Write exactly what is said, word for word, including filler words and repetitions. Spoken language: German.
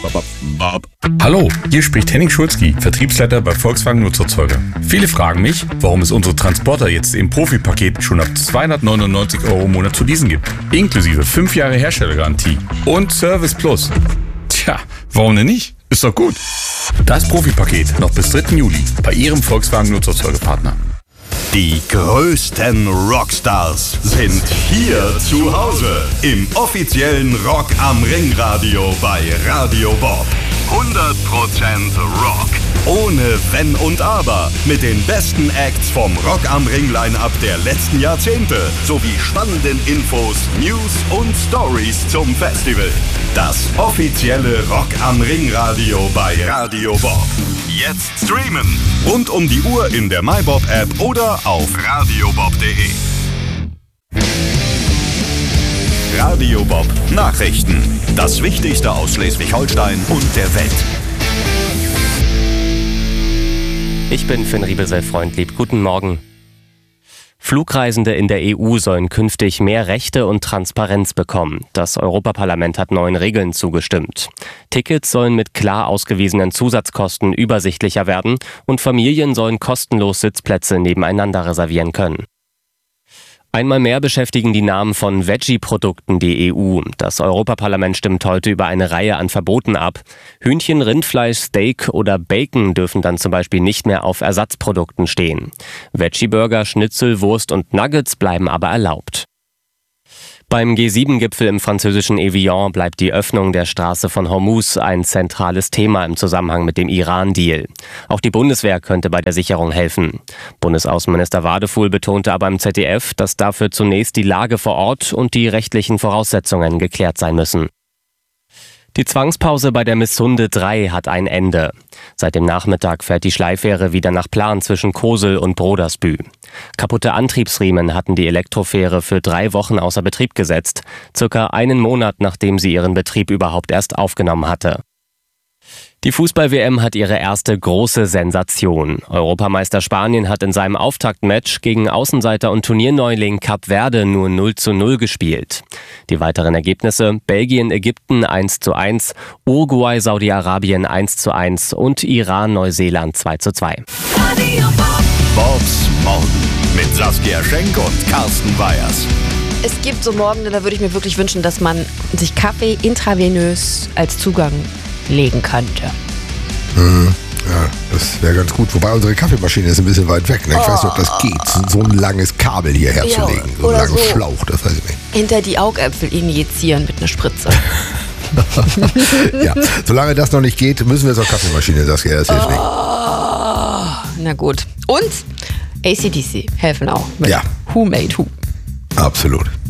Hallo, hier spricht Henning Schulzki, Vertriebsleiter bei Volkswagen Nutzerzeuger. Viele fragen mich, warum es unsere Transporter jetzt im Profi-Paket schon ab zweihundertneunundneunzig Euro im Monat zu leasen gibt. Inklusive fünf Jahre Herstellergarantie und Service Plus. Tja, warum denn nicht? Ist doch gut. Das Profi-Paket noch bis dritten Juli bei Ihrem Volkswagen Nutzerzeugerpartner. Die größten Rockstars sind hier zu Hause im offiziellen Rock am Ring Radio bei Radio Bob. hundert Prozent Rock. Ohne Wenn und Aber. Mit den besten Acts vom Rock am Ring Line-Up der letzten Jahrzehnte. Sowie spannenden Infos, News und Stories zum Festival. Das offizielle Rock am Ring Radio bei Radio Bob. Jetzt streamen. Rund um die Uhr in der MyBob-App oder auf radiobob punkt de. Radio Bob Nachrichten. Das Wichtigste aus Schleswig-Holstein und der Welt. Ich bin Finn Riebesel-Freundlieb. Guten Morgen. Flugreisende in der E U sollen künftig mehr Rechte und Transparenz bekommen. Das Europaparlament hat neuen Regeln zugestimmt. Tickets sollen mit klar ausgewiesenen Zusatzkosten übersichtlicher werden und Familien sollen kostenlos Sitzplätze nebeneinander reservieren können. Einmal mehr beschäftigen die Namen von Veggie-Produkten die E U. Das Europaparlament stimmt heute über eine Reihe an Verboten ab. Hühnchen, Rindfleisch, Steak oder Bacon dürfen dann zum Beispiel nicht mehr auf Ersatzprodukten stehen. Veggie-Burger, Schnitzel, Wurst und Nuggets bleiben aber erlaubt. Beim G sieben Gipfel im französischen Evian bleibt die Öffnung der Straße von Hormuz ein zentrales Thema im Zusammenhang mit dem Iran-Deal. Auch die Bundeswehr könnte bei der Sicherung helfen. Bundesaußenminister Wadefuhl betonte aber im Z D F, dass dafür zunächst die Lage vor Ort und die rechtlichen Voraussetzungen geklärt sein müssen. Die Zwangspause bei der Missunde drei hat ein Ende. Seit dem Nachmittag fährt die Schleifähre wieder nach Plan zwischen Kosel und Brodersbü. Kaputte Antriebsriemen hatten die Elektrofähre für drei Wochen außer Betrieb gesetzt, circa einen Monat nachdem sie ihren Betrieb überhaupt erst aufgenommen hatte. Die Fußball-W M hat ihre erste große Sensation. Europameister Spanien hat in seinem Auftaktmatch gegen Außenseiter und Turnierneuling Kap Verde nur null zu null gespielt. Die weiteren Ergebnisse: Belgien, Ägypten eins zu eins, Uruguay, Saudi-Arabien eins zu eins und Iran, Neuseeland zwei zu zwei. Bobs Morgen mit Saskia Schenk und Carsten Weyers. Es gibt so Morgen, da würde ich mir wirklich wünschen, dass man sich Kaffee intravenös als Zugang legen könnte. Mhm. Ja, das wäre ganz gut. Wobei unsere Kaffeemaschine ist ein bisschen weit weg. Ne? Ich oh. weiß nicht, ob das geht, so ein langes Kabel hierher ja, zu legen. So einen langen so Schlauch, das weiß ich nicht. Hinter die Augäpfel injizieren mit einer Spritze. Ja, solange das noch nicht geht, müssen wir zur Kaffeemaschine, Saskia, das hilft oh. nicht. Na gut. Und A C D C helfen auch mit ja. Who Made Who. Absolut.